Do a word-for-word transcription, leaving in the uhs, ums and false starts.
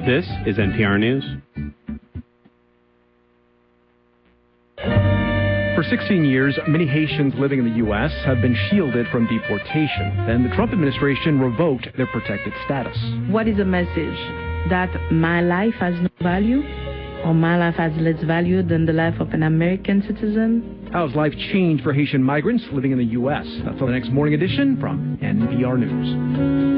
This is N P R News. For sixteen years, many Haitians living in the U S have been shielded from deportation. Then the Trump administration revoked their protected status. What is the message? That my life has no value? Or my life has less value than the life of an American citizen? How's life changed for Haitian migrants living in the U S? That's on the next Morning Edition from N P R News.